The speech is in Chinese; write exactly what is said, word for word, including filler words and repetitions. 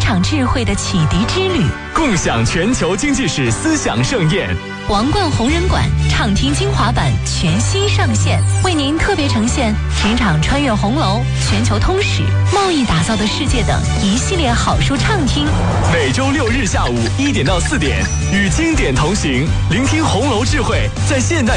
场智慧的启迪之旅， 共享全球经济史思想盛宴。 王冠红人馆畅听精华版全新上线，为您特别呈现职场穿越红楼、全球通史、贸易打造的世界等一系列好书畅听。 每周六日下午一点到四点，与经典同行，聆听红楼智慧在现代